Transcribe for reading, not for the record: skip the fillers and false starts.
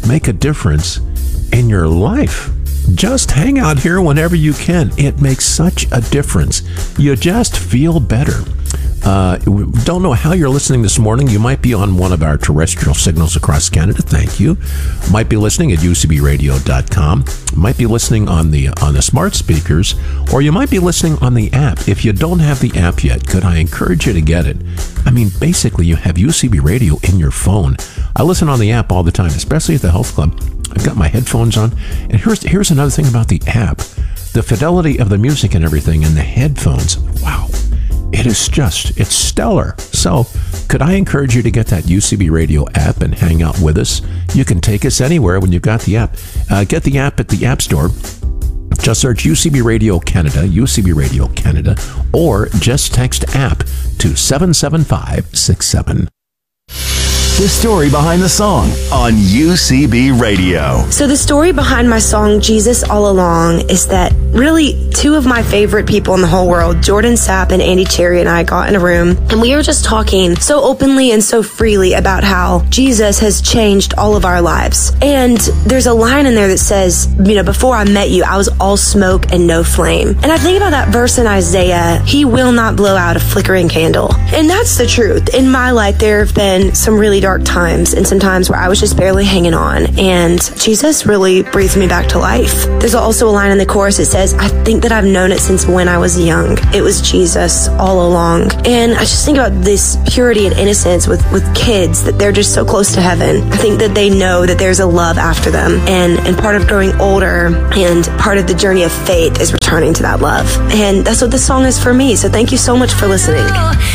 make a difference in your life. Just hang out here whenever you can. It makes such a difference. You just feel better. Don't know how you're listening this morning. You might be on one of our terrestrial signals across Canada. Thank you. Might be listening at ucbradio.com. Might be listening on the smart speakers, or you might be listening on the app. If you don't have the app yet, could I encourage you to get it? I mean, basically, you have UCB Radio in your phone. I listen on the app all the time, especially at the health club. I've got my headphones on. And here's another thing about the app. The fidelity of the music and everything and the headphones. Wow. It's stellar. So, could I encourage you to get that UCB Radio app and hang out with us? You can take us anywhere when you've got the app. Get the app at the App Store. Just search UCB Radio Canada, or just text app to 77567. The story behind the song on UCB Radio. So the story behind my song, Jesus All Along, is that really two of my favorite people in the whole world, Jordan Sapp and Andy Cherry, and I got in a room and we were just talking so openly and so freely about how Jesus has changed all of our lives. And there's a line in there that says, before I met you, I was all smoke and no flame. And I think about that verse in Isaiah, he will not blow out a flickering candle. And that's the truth. In my life, there have been some really dark times and some times where I was just barely hanging on, and Jesus really breathed me back to life. There's also a line in the chorus that says, I think that I've known it since when I was young. It was Jesus all along. And I just think about this purity and innocence with kids, that they're just so close to heaven. I think that they know that there's a love after them, and part of growing older and part of the journey of faith is returning to that love. And that's what this song is for me. So thank you so much for listening.